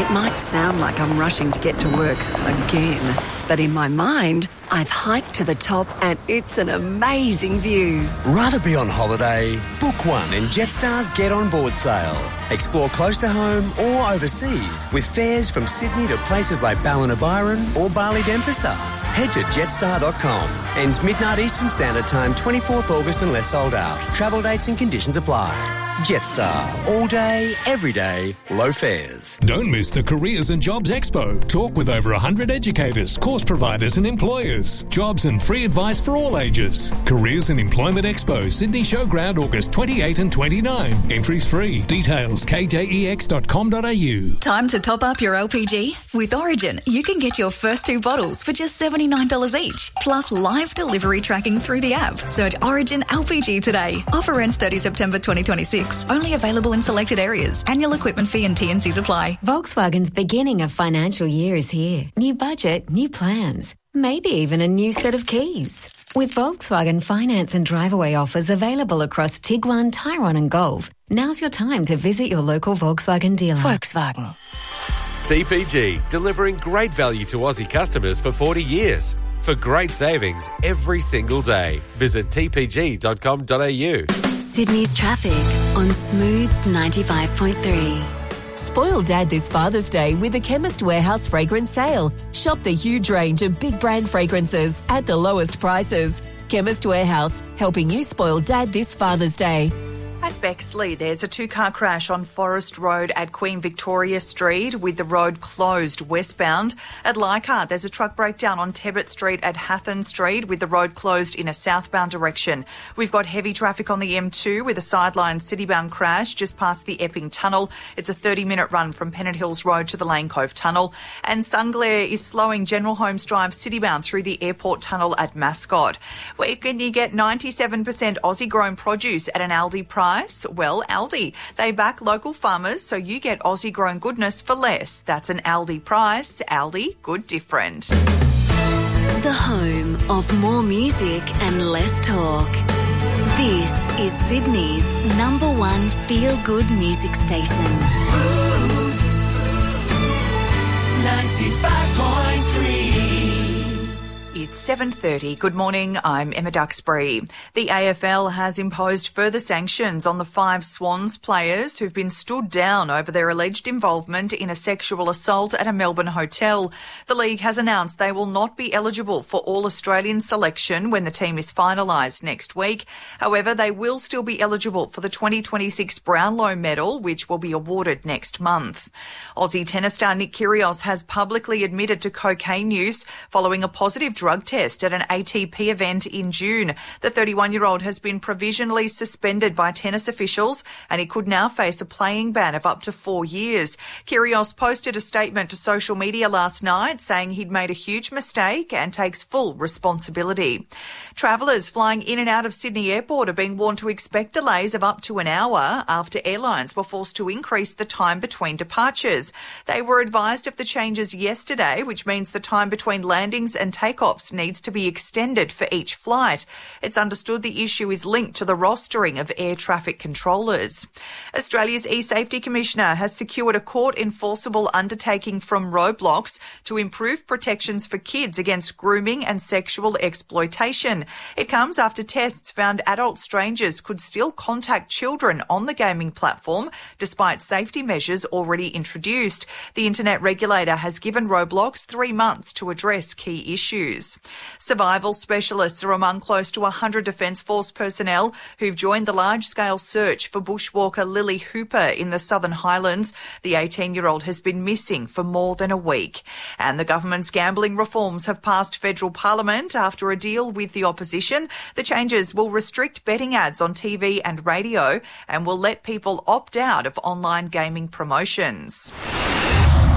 It might sound like I'm rushing to get to work again, but in my mind, I've hiked to the top and it's an amazing view. Rather be on holiday? Book one in Jetstar's Get On Board sale. Explore close to home or overseas with fares from Sydney to places like Ballina-Byron or Bali Denpasar. Head to jetstar.com. Ends midnight Eastern Standard Time, 24th August unless sold out. Travel dates and conditions apply. Jetstar. All day, every day, low fares. Don't miss the Careers and Jobs Expo. Talk with over 100 educators, course providers and employers. Jobs and free advice for all ages. Careers and Employment Expo, Sydney Showground, August 28 and 29. Entries free. Details kjex.com.au. Time to top up your LPG? With Origin, you can get your first 2 bottles for just $79 each, plus live delivery tracking through the app. Search Origin LPG today. Offer ends 30 September 2026. Only available in selected areas. Annual equipment fee and T&Cs apply. Volkswagen's beginning of financial year is here. New budget, new plans. Maybe even a new set of keys. With Volkswagen finance and drive-away offers available across Tiguan, Tyrone and Golf, now's your time to visit your local Volkswagen dealer. Volkswagen. TPG, delivering great value to Aussie customers for 40 years. For great savings every single day. Visit tpg.com.au. Sydney's traffic on Smooth 95.3. Spoil Dad this Father's Day with the Chemist Warehouse fragrance sale. Shop the huge range of big brand fragrances at the lowest prices. Chemist Warehouse, helping you spoil Dad this Father's Day. At Bexley, there's a 2-car crash on Forest Road at Queen Victoria Street with the road closed westbound. At Leichhardt, there's a truck breakdown on Tebbit Street at Hatton Street with the road closed in a southbound direction. We've got heavy traffic on the M2 with a sideline citybound crash just past the Epping Tunnel. It's a 30-minute run from Pennant Hills Road to the Lane Cove Tunnel. And Sunglare is slowing General Holmes Drive citybound through the Airport Tunnel at Mascot. Where can you get 97% Aussie-grown produce at an Aldi price? Well, Aldi. They back local farmers, so you get Aussie-grown goodness for less. That's an Aldi price. Aldi, good different. The home of more music and less talk. This is Sydney's #1 feel-good music station. 95.3. It's 7:30. Good morning, I'm Emma Duxbury. The AFL has imposed further sanctions on the 5 Swans players who've been stood down over their alleged involvement in a sexual assault at a Melbourne hotel. The league has announced they will not be eligible for All-Australian selection when the team is finalised next week. However, they will still be eligible for the 2026 Brownlow Medal, which will be awarded next month. Aussie tennis star Nick Kyrgios has publicly admitted to cocaine use following a positive drug test at an ATP event in June. The 31-year-old has been provisionally suspended by tennis officials and he could now face a playing ban of up to 4 years. Kyrgios posted a statement to social media last night saying he'd made a huge mistake and takes full responsibility. Travellers flying in and out of Sydney Airport are being warned to expect delays of up to an hour after airlines were forced to increase the time between departures. They were advised of the changes yesterday, which means the time between landings and takeoffs needs to be extended for each flight. It's understood the issue is linked to the rostering of air traffic controllers. Australia's e-Safety Commissioner has secured a court-enforceable undertaking from Roblox to improve protections for kids against grooming and sexual exploitation. It comes after tests found adult strangers could still contact children on the gaming platform despite safety measures already introduced. The internet regulator has given Roblox 3 months to address key issues. Survival specialists are among close to 100 Defence Force personnel who've joined the large-scale search for bushwalker Lily Hooper in the Southern Highlands. The 18-year-old has been missing for more than a week. And the government's gambling reforms have passed federal parliament after a deal with the opposition. The changes will restrict betting ads on TV and radio and will let people opt out of online gaming promotions.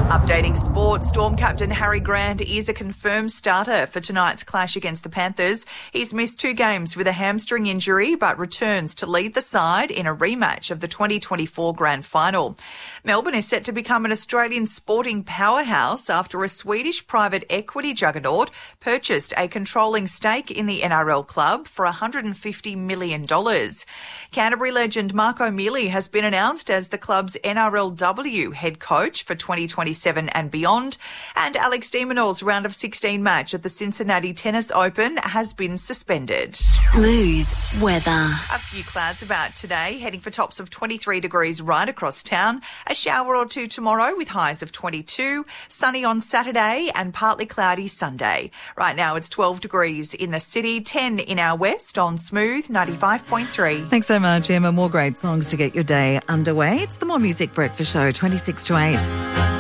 Updating sport, Storm captain Harry Grant is a confirmed starter for tonight's clash against the Panthers. He's missed 2 games with a hamstring injury but returns to lead the side in a rematch of the 2024 Grand Final. Melbourne is set to become an Australian sporting powerhouse after a Swedish private equity juggernaut purchased a controlling stake in the NRL club for $150 million. Canterbury legend Mark O'Mealy has been announced as the club's NRLW head coach for 2027 and beyond, and Alex de Minaur's round of 16 match at the Cincinnati Tennis Open has been suspended. Smooth weather. A few clouds about today, heading for tops of 23 degrees right across town. A shower or two tomorrow with highs of 22, sunny on Saturday and partly cloudy Sunday. Right now it's 12 degrees in the city, 10 in our west on Smooth 95.3. Thanks so much, Emma. More great songs to get your day underway. It's the More Music Breakfast Show, 26 to 8.